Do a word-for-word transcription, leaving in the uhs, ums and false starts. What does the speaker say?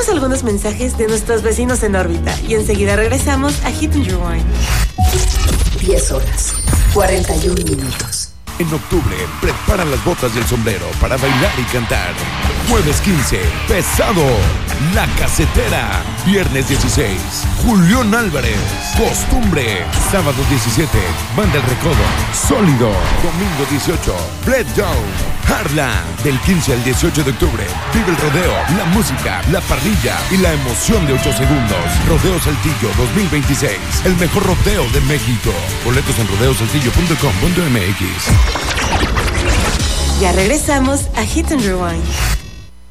Tenemos algunos mensajes de nuestros vecinos en órbita y enseguida regresamos a Hit and Rewind. diez horas, cuarenta y un minutos. En octubre, prepara las botas y el sombrero para bailar y cantar. Jueves quince, Pesado, La Casetera. Viernes dieciséis, Julián Álvarez, Costumbre. Sábado diecisiete, Banda El Recodo, Sólido. Domingo dieciocho, Breakdown, Harla. Del quince al dieciocho de octubre, vive el rodeo, la música, la parrilla y la emoción de ocho segundos. Rodeo Saltillo dos mil veintiséis, el mejor rodeo de México. Boletos en rodeo saltillo punto com punto m x. Ya regresamos a Hit and Rewind.